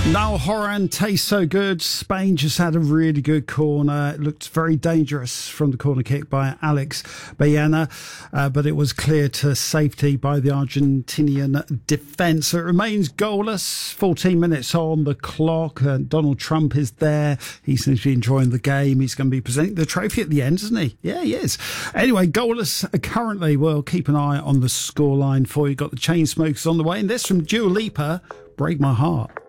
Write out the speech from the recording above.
Now Horan tastes so good. Spain just had a really good corner. It looked very dangerous from the corner kick by Alex Baena, but it was clear to safety by the Argentinian defence. So it remains goalless. 14 minutes on the clock. Donald Trump is there. He seems to be enjoying the game. He's going to be presenting the trophy at the end, isn't he? Yeah, he is. Anyway, goalless currently. We'll keep an eye on the scoreline for you. Got the Chainsmokers on the way. And this from Dua Lipa, Break My Heart.